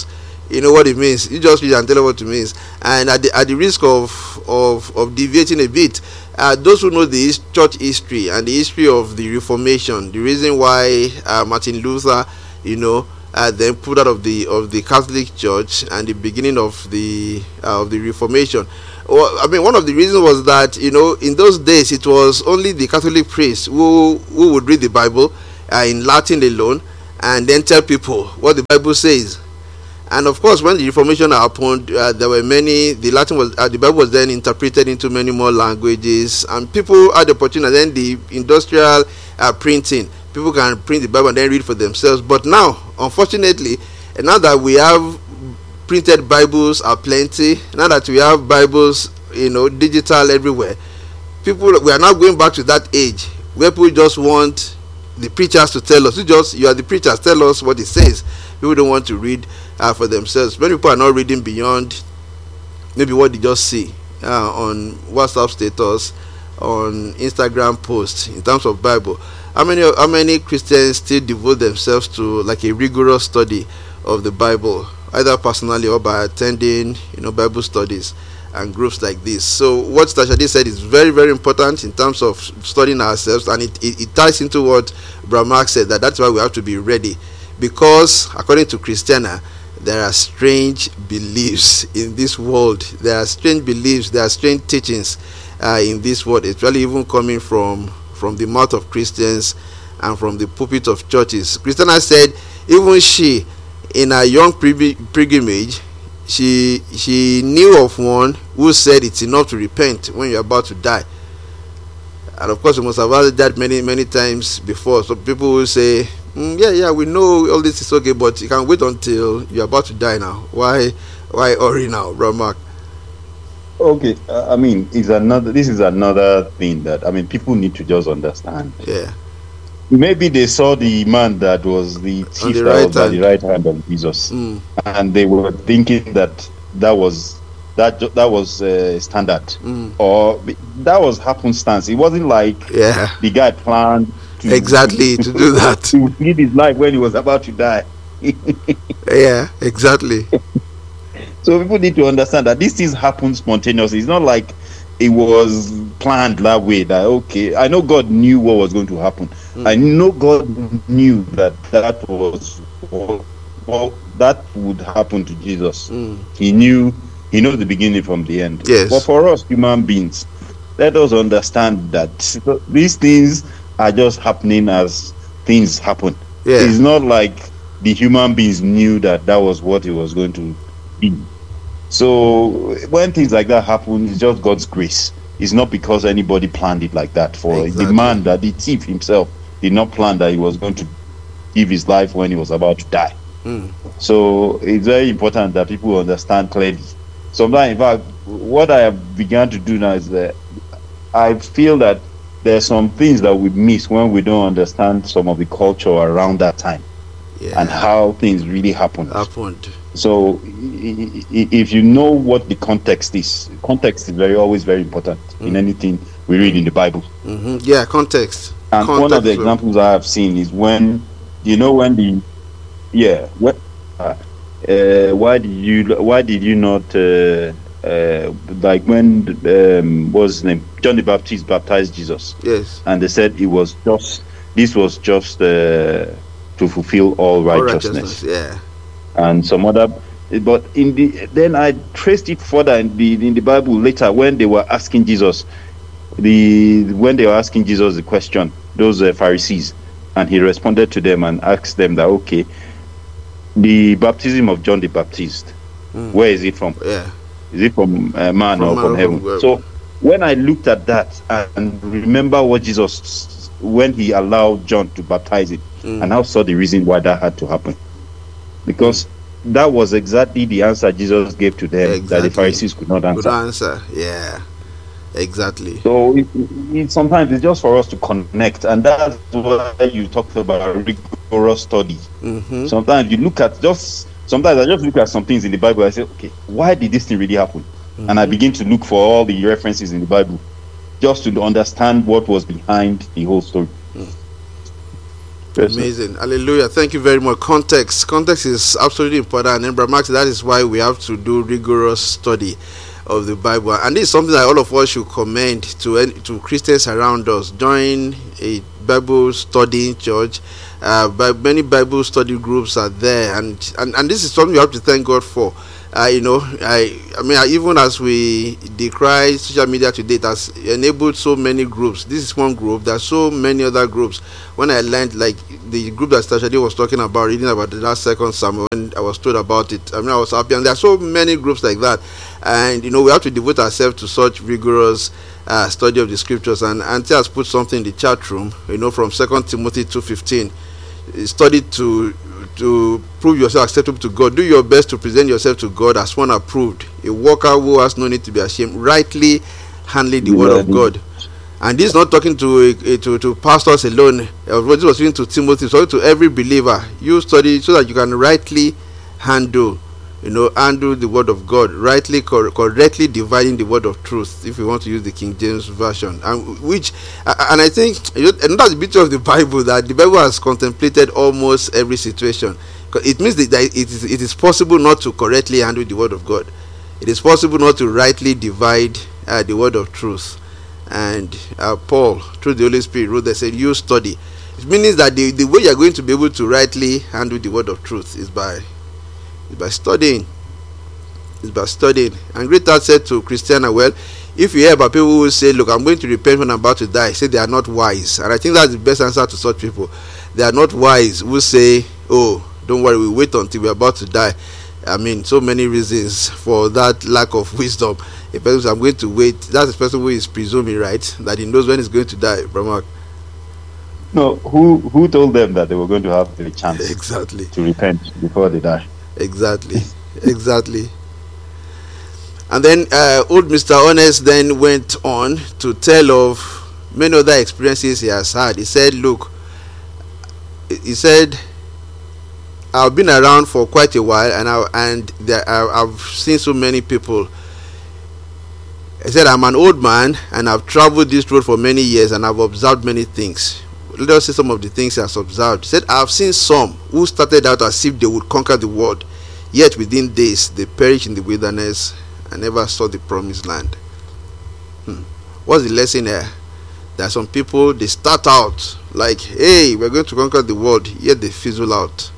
you know what it means. You just read and tell us what it means. And at the at the risk of of, of deviating a bit, uh, those who know the his, church history and the history of the Reformation, the reason why uh, Martin Luther, you know, uh, then put out of the of the Catholic Church and the beginning of the uh, of the Reformation. Well, I mean, one of the reasons was that, you know, in those days it was only the Catholic priests who who would read the Bible uh, in Latin alone, and then tell people what the Bible says. And of course, when the Reformation happened, uh, there were many. The Latin was uh, the Bible was then interpreted into many more languages, and people had the opportunity. And then the industrial uh, printing, people can print the Bible and then read for themselves. But now, unfortunately, and now that we have printed Bibles are plenty, now that we have Bibles, you know, digital everywhere, people we are now going back to that age where people just want the preachers to tell us. You just you are the preachers, tell us what it says. People don't want to read uh, for themselves. Many people are not reading beyond maybe what they just see uh, on WhatsApp status, on Instagram posts in terms of Bible. How many how many Christians still devote themselves to like a rigorous study of the Bible, either personally or by attending, you know, Bible studies and groups like this? So what Stashadi said is very, very important in terms of studying ourselves, and it, it, it ties into what Brother Mark said, that that's why we have to be ready, because according to Christiana, there are strange beliefs in this world. There are strange beliefs, there are strange teachings uh, in this world. It's really even coming from from the mouth of Christians and from the pulpit of churches. Christiana said even she, in her young pilgrimage, she she knew of one who said it's enough to repent when you're about to die. And of course, we must have heard that many many times before. So people will say, mm, yeah yeah we know all this is okay, but you can wait until you're about to die now. Why why hurry now, Bro Mark? Okay, uh, I mean, it's another. This is another thing that, I mean, people need to just understand. Yeah. Maybe they saw the man that was the thief the that right was at the right hand of Jesus, Mm. and they were thinking that that was that ju- that was uh, standard, Mm. or that was happenstance. It wasn't like Yeah. the guy planned to Exactly, to do that. to live his life when he was about to die. Yeah, exactly. So people need to understand that these things happen spontaneously. It's not like it was planned that way. That okay, I know God knew what was going to happen. Mm. I know God knew that that was what, what that would happen to Jesus. Mm. He knew. He knows the beginning from the end. Yes. But for us human beings, let us understand that these things are just happening as things happen. Yeah. It's not like the human beings knew that that was what it was going to be. So when things like that happen, it's just God's grace. It's not because anybody planned it like that. For Exactly. the man, that the thief himself did not plan that he was going to give his life when he was about to die. Mm. So it's very important that people understand clearly. Sometimes, in fact, what I have begun to do now is that I feel that there are some things that we miss when we don't understand some of the culture around that time. Yeah. And how things really happened. happened. So, i- i- if you know what the context is, context is very always very important in anything we read in the Bible. Hmm. Yeah, context. And context one of the will- examples I have seen is when, you know, when the, yeah, what, uh, uh, why did you, why did you not, uh, uh, like when, um, what was his name, John the Baptist baptized Jesus, Yes. and they said it was just, this was just uh, to fulfill all All righteousness. Yeah. And some other, but in the then I traced it further in the in the Bible later when they were asking Jesus, the when they were asking Jesus the question, those uh, Pharisees, and he responded to them and asked them that, okay, the baptism of John the Baptist, Mm. where is it from? Yeah. Is it from uh, man From or man from or heaven? from God. So when I looked at that and remember what Jesus, when he allowed John to baptize it, Mm. and I saw the reason why that had to happen, because that was exactly the answer Jesus gave to them that Exactly. the Pharisees could not Good answer. answer. Yeah. Exactly. So it, it, sometimes it's just for us to connect, and that's why you talked about rigorous study. Mm-hmm. Sometimes you look at just sometimes I just look at some things in the Bible. I say, okay, why did this thing really happen? Mm-hmm. And I begin to look for all the references in the Bible, just to understand what was behind the whole story. Yes, sir. Amazing. Hallelujah. Thank you very much. Context. Context is absolutely important. And Brother Max, that is why we have to do rigorous study of the Bible. And this is something that all of us should commend to to Christians around us. Join a Bible studying church. Uh, but many Bible study groups are there, and, and, and this is something we have to thank God for. Uh, you know, I I mean, even as we decry social media today, it has enabled so many groups. This is one group. There are so many other groups. When I learned, like the group that Stashadi was talking about, reading about the last second Samuel, when I was told about it, I mean, I was happy. And there are so many groups like that. And, you know, we have to devote ourselves to such rigorous uh, study of the scriptures. And Auntie has put something in the chat room, you know, from Second Timothy two fifteen. Study to to prove yourself acceptable to God. Do your best to present yourself to God as one approved, a worker who has no need to be ashamed, rightly handling the word of God. And this is not talking to uh, to, to pastors alone. Uh, this was speaking to Timothy, it's talking to every believer. You study so that you can rightly handle, you know, handle the word of God, rightly, cor- correctly dividing the word of truth, if you want to use the King James Version. And which, and I think, you know, and that's the beauty of the Bible, that the Bible has contemplated almost every situation. It means that it is, it is possible not to correctly handle the word of God. It is possible not to rightly divide uh, the word of truth. And uh, Paul, through the Holy Spirit, wrote, they said, you study. It means that the, the way you are going to be able to rightly handle the word of truth is by is by studying. Is by studying. And Great Heart said to Christiana, well, if you hear about people who say, look, I'm going to repent when I'm about to die, say they are not wise. And I think that's the best answer to such people. They are not wise who say, oh, don't worry, we'll wait until we're about to die. I mean, so many reasons for that lack of wisdom. A person says, I'm going to wait. That's the person who is presuming, right, that he knows when he's going to die. Brahma. No, who who told them that they were going to have a chance exactly to repent before they die? Exactly, exactly. And then uh, old Mister Honest then went on to tell of many other experiences he has had. He said, look, he said, I've been around for quite a while, and I and there I, I've seen so many people. He said, I'm an old man, and I've traveled this road for many years, and I've observed many things. Let us see some of the things he has observed. He said, I've seen some who started out as if they would conquer the world, yet within days they perished in the wilderness and never saw the promised land. Hmm. What's the lesson here? There are some people, they start out like, hey, we're going to conquer the world, yet they fizzle out.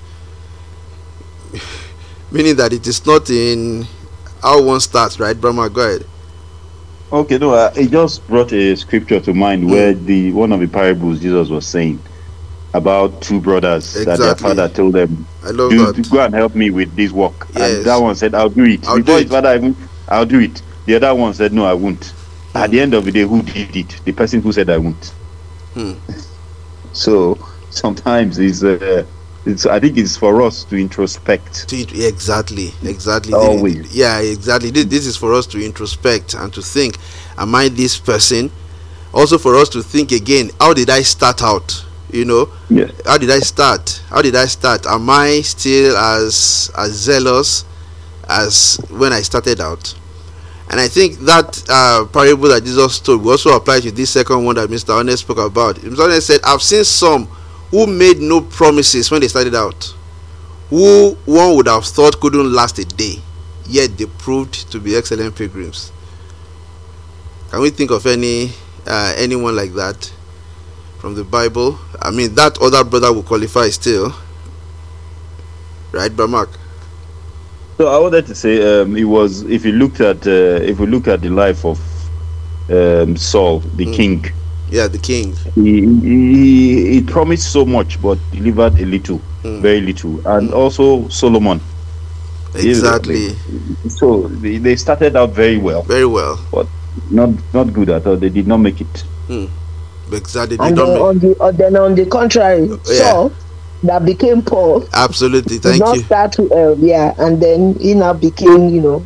Meaning that it is not in how one starts, right? Brahma, go ahead. Okay, no, uh, it just brought a scripture to mind mm. where the one of the parables Jesus was saying about two brothers exactly. that their father told them, I love do, that. go and help me with this work. Yes. And that one said, I'll do it. I'll Before do his it. father, even, I'll do it. The other one said, no, I won't. Mm. At the end of the day, who did it? The person who said, I won't. Mm. So sometimes it's, uh, it's, I think it's for us to introspect. To, exactly, exactly. Always. Yeah, exactly. This, this is for us to introspect and to think, am I this person? Also for us to think again, how did I start out? You know, yes. How did I start? How did I start? Am I still as as zealous as when I started out? And I think that uh, parable that Jesus told will also apply to this second one that Mister Honest spoke about. Mister Honest said, I've seen some who made no promises when they started out, who one would have thought couldn't last a day, yet they proved to be excellent pilgrims. Can we think of any uh, anyone like that from the Bible? I mean, that other brother will qualify still, right, Bramak? So I wanted to say, um, it was if you looked at uh, if we look at the life of um, Saul, the mm. king. Yeah, the king. He, he he promised so much, but delivered a little, mm. very little, and mm. also Solomon. Exactly. So they, they started out very well. Very well, but not not good at all. They did not make it. Mm. Exactly. And then on the uh, then on the contrary, yeah. Saul that became Paul. Absolutely. Thank did not you. Start to, uh, yeah, and then he now became, you know,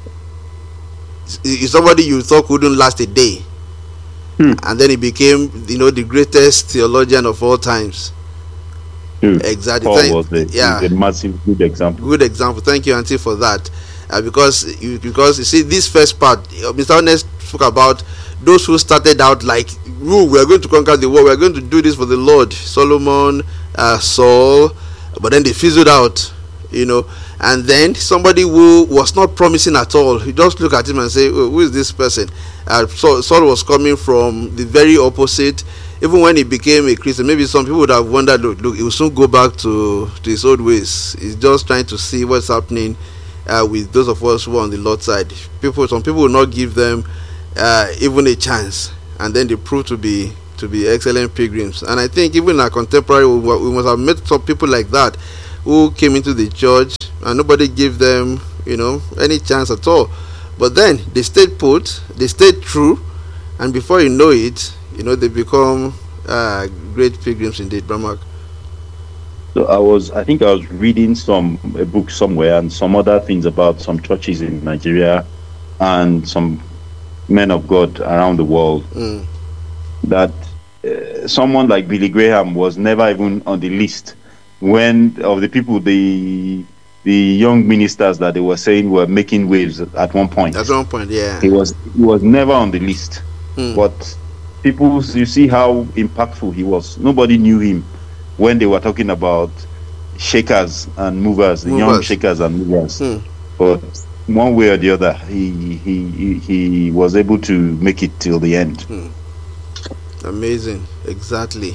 is somebody you thought couldn't last a day. Hmm. And then he became, you know, the greatest theologian of all times. Hmm. Exactly. Paul Thank, was a, yeah. a massive good example. Good example. Thank you, Auntie, for that. Uh, because you, because you see, this first part, Mister Honest spoke about those who started out like, "Ooh, we are going to conquer the world, we are going to do this for the Lord." Solomon, uh, Saul, but then they fizzled out, you know. And then somebody who was not promising at all, you just look at him and say, "Oh, who is this person?" Uh, Saul, Saul was coming from the very opposite. Even when he became a Christian, maybe some people would have wondered, look, look he will soon go back to, to his old ways. He's just trying to see what's happening uh, with those of us who are on the Lord's side. People, some people will not give them uh, even a chance, and then they prove to be to be excellent pilgrims. And I think even in our contemporary, we, we must have met some people like that who came into the church and nobody gave them, you know, any chance at all. But then they stayed put, they stayed true, and before you know it, you know, they become uh, great pilgrims indeed. Bramak. So I was, I think I was reading some a book somewhere and some other things about some churches in Nigeria and some men of God around the world. Mm. That uh, someone like Billy Graham was never even on the list when of the people, the the young ministers that they were saying were making waves at one point. At one point, yeah. He was he was never on the list, mm. but people, you see how impactful he was. Nobody knew him when they were talking about shakers and movers, the young shakers and movers. Hmm. But one way or the other, he he he was able to make it till the end. Hmm. Amazing, exactly.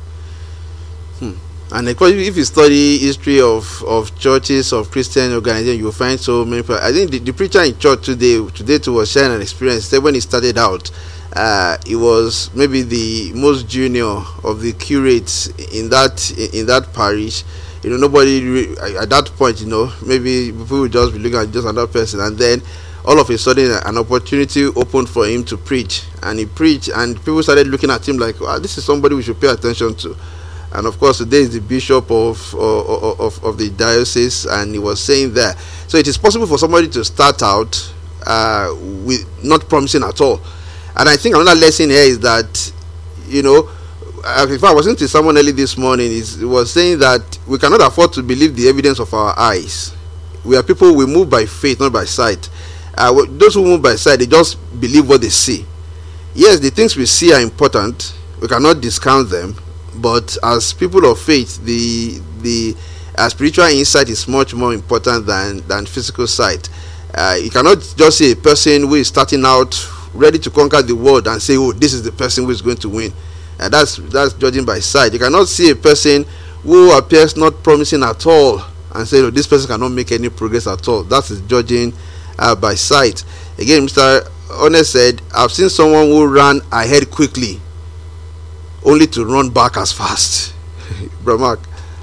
Hmm. And of course, if you study history of, of churches, of Christian organizations, you will find so many people. I think the, the preacher in church today today too was sharing an experience. Say when he started out, Uh, he was maybe the most junior of the curates in that in that parish. You know, nobody re- at that point, you know, maybe people would just be looking at just another person, and then all of a sudden an opportunity opened for him to preach, and he preached, and people started looking at him like, wow, this is somebody we should pay attention to. And of course, today is the bishop of of, of of the diocese, and he was saying there. So it is possible for somebody to start out uh, with not promising at all. And I think another lesson here is that, you know, in fact, I was listening to someone early this morning, is was saying that we cannot afford to believe the evidence of our eyes. We are people, we move by faith, not by sight. Uh, those who move by sight, they just believe what they see. Yes, the things we see are important. We cannot discount them. But as people of faith, the the uh, spiritual insight is much more important than, than physical sight. Uh, you cannot just see a person who is starting out ready to conquer the world and say, oh, this is the person who is going to win. And that's that's judging by sight. You cannot see a person who appears not promising at all and say, oh, this person cannot make any progress at all. That is judging uh, by sight. Again, Mister Honest said, I've seen someone who ran ahead quickly only to run back as fast. Bramak.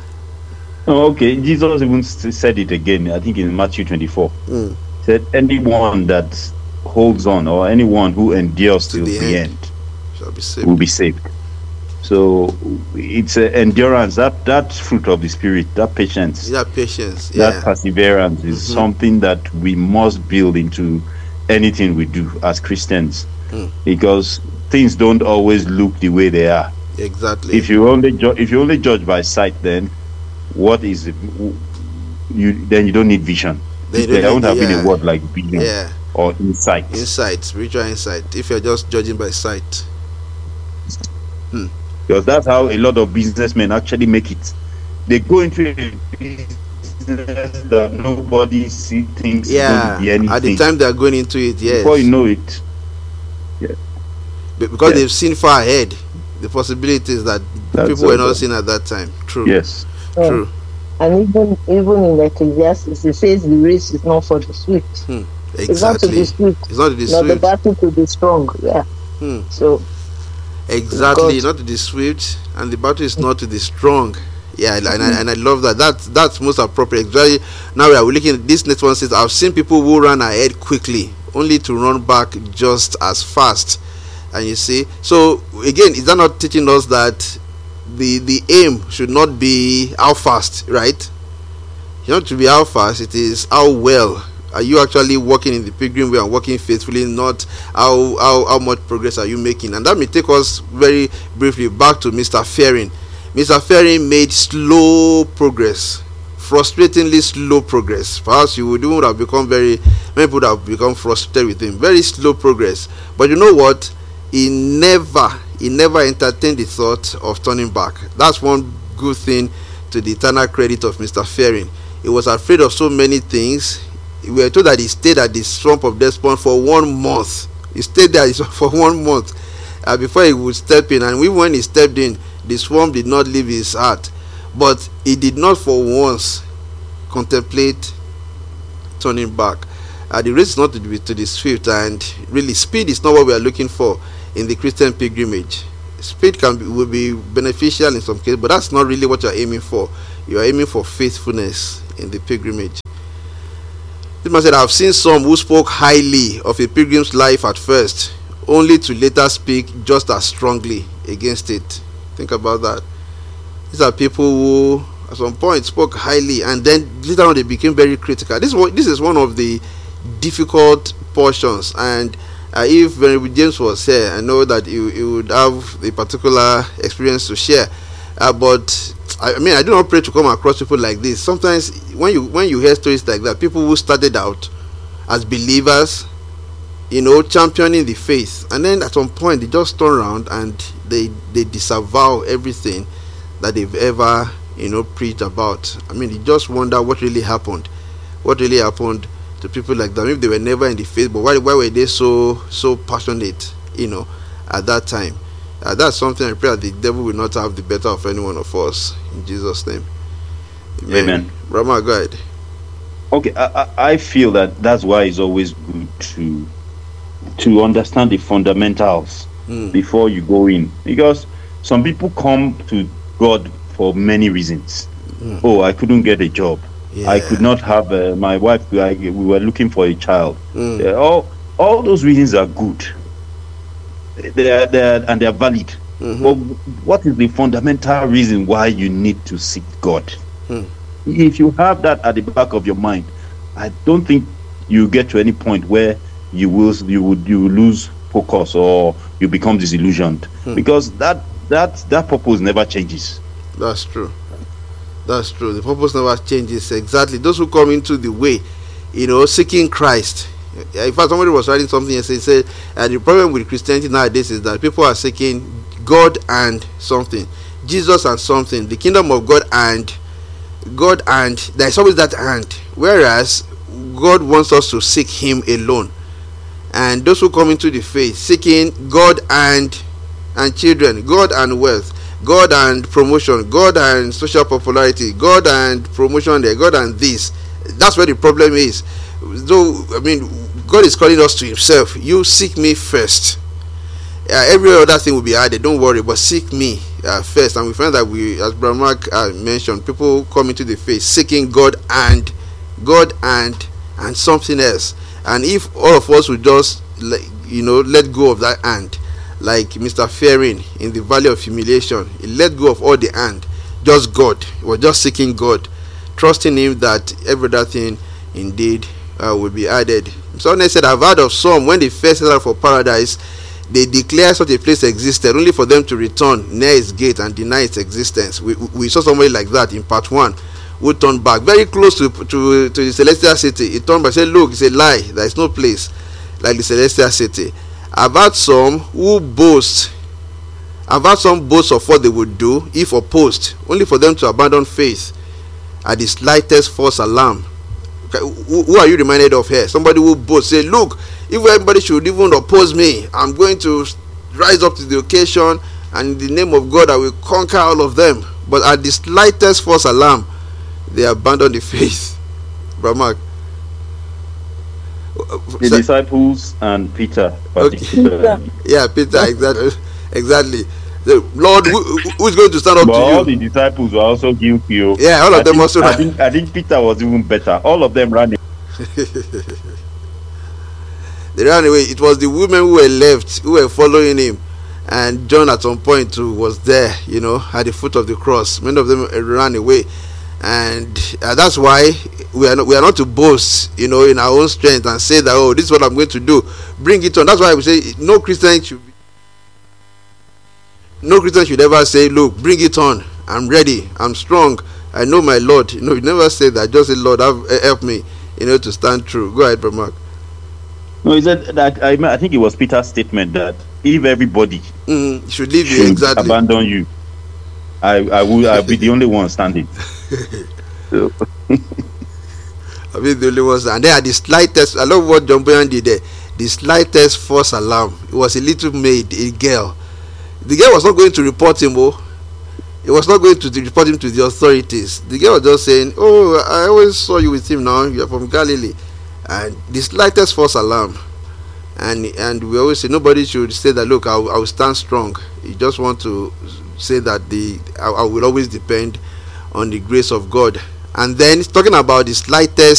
Oh, okay, Jesus even said it again, I think in Matthew twenty-four. Mm. Said, anyone that holds on, or anyone who endures till the, the end, end shall be saved. will be saved. So it's uh, endurance, that that fruit of the spirit, that patience, that patience, yeah. that perseverance is mm-hmm. something that we must build into anything we do as Christians, mm. because things don't always look the way they are. Exactly. If you only ju- if you only judge by sight, then what is it? You then you don't need vision. They there won't have yeah. been a word like vision. Yeah. Or insight. Insight, spiritual insight. If you're just judging by sight. Hmm. Because that's how a lot of businessmen actually make it. They go into a business that nobody see thinks yeah, be anything. At the time they're going into it, yes. Before you know it. Yeah. Because yeah. they've seen far ahead the possibilities that that's people were not seeing at that time. True. Yes. Yeah. True. And even even in Ecclesiastes, it says the race is not for the swift. Hmm. Exactly. It's not to be swift. It's not to be not swift. the battle to be strong. Yeah. Hmm. So. Exactly, not to be swift, and the battle is not to be strong. Yeah, and, mm-hmm. I, and I love that. That's that's most appropriate. Exactly. Now we are looking at this next one. Says, I've seen people who run ahead quickly, only to run back just as fast. And you see, so again, is that not teaching us that the the aim should not be how fast, right? You know, to be how fast, it is how well are you actually walking in the pilgrim way and walking faithfully, not how, how how much progress are you making. And that may take us very briefly back to Mister Fearing. Mister Fearing made slow progress, frustratingly slow progress. Perhaps you would would have become very, many people would have become frustrated with him. Very slow progress. But you know what? he never, he never entertained the thought of turning back. That's one good thing to the eternal credit of Mister Fearing. He was afraid of so many things. We were told that he stayed at the swamp of Despond for one month. He stayed there for one month uh, before he would step in. And even when he stepped in, the swamp did not leave his heart. But he did not for once contemplate turning back. Uh, the race is not to the, to the swift, and really speed is not what we are looking for in the Christian pilgrimage. Speed can be, will be beneficial in some cases, but that's not really what you are aiming for. You are aiming for faithfulness in the pilgrimage. This man said, I've seen some who spoke highly of a pilgrim's life at first, only to later speak just as strongly against it. Think about that. These are people who at some point spoke highly, and then later on they became very critical. This is what, this is one of the difficult portions, and uh, if Venerable James was here, I know that he, he would have a particular experience to share. Uh, but I mean, I do not pray to come across people like this. Sometimes when you when you hear stories like that, people who started out as believers, you know, championing the faith, and then at some point they just turn around and they they disavow everything that they've ever, you know, preached about. I mean, you just wonder what really happened. What really happened to people like that? Maybe they were never in the faith, but why why were they so so passionate, you know, at that time? Uh, that's something I pray that the devil will not have the better of any one of us, in Jesus' name. Amen. Amen. Rama, go ahead. Okay, I, I I feel that that's why it's always good to to understand the fundamentals Mm. before you go in, because some people come to God for many reasons. Mm. Oh, I couldn't get a job. I Yeah. could not have uh, my wife. I, we were looking for a child. Mm. Uh, all all those reasons are good. They are, they are, and they are valid. Mhm. But what is the fundamental reason why you need to seek God? Mm. If you have that at the back of your mind, I don't think you get to any point where you will you would you will lose focus or you become disillusioned, Hmm. because that that that purpose never changes. That's true. That's true. The purpose never changes. Exactly. Those who come into the way, you know, seeking Christ. In fact, somebody was writing something and said, said uh, the problem with Christianity nowadays is that people are seeking God and something, Jesus and something, the kingdom of God and God, and there's always that and. Whereas God wants us to seek Him alone. And those who come into the faith seeking God and and children, God and wealth, God and promotion, God and social popularity, God and promotion there, God and this. That's where the problem is. So I mean, God is calling us to Himself. You seek me first. Uh, every other thing will be added. Don't worry, but seek me uh, first. And we find that we, as Brother Mark uh, mentioned, people come into the faith seeking God and God and and something else. And if all of us would just, like, you know, let go of that and, like Mister Fearing in the Valley of Humiliation, he let go of all the and, just God. He was just seeking God, trusting Him that every other thing indeed uh, will be added. So they said, I've heard of some when they first set out for paradise, they declare such a place existed, only for them to return near its gate and deny its existence. We, we saw somebody like that in part one, who turned back very close to, to, to the celestial city. He turned back and said, look, it's a lie. There is no place like the celestial city. I've had some who boast. I've had some boast of what they would do if opposed, only for them to abandon faith at the slightest false alarm. Who, who are you reminded of here? Somebody who boasts, say, look, if everybody should even oppose me, I'm going to rise up to the occasion, and in the name of God I will conquer all of them. But at the slightest false alarm, they abandon the faith. Brother Mark. The So- disciples and Peter, particularly. yeah, Peter, exactly. Exactly. The Lord, who, who is going to stand up But all to the you? disciples were also guilty. oh. Yeah, all of I them think- also. I think, I think Peter was even better. All of them ran. They ran away. It was the women who were left, who were following him. And John at some point too was there, you know, at the foot of the cross. Many of them ran away. And uh, that's why we are not we are not to boast, you know, in our own strength and say that, oh, this is what I'm going to do. Bring it on. That's why we say no Christian should be, no Christian should ever say, look, bring it on. I'm ready. I'm strong. I know my Lord. You know, you never say that. Just say, Lord, have, uh, help me, you know, to stand true. Go ahead, Brother Mark. No, he said that I, I think it was Peter's statement that if everybody Mm, should leave you should exactly. abandon you, I I will I'll be the only one standing. So, I mean, the only ones, and then at the slightest, I love what John Boyan did there. The slightest false alarm. It was a little maid, a girl. The girl was not going to report him, oh. It was not going to report him to the authorities. The girl was just saying, "Oh, I always saw you with him now. You are from Galilee," and the slightest false alarm. And and we always say nobody should say that. Look, I will, I will stand strong. You just want to say that the I, I will always depend on the grace of God. And then talking about the slightest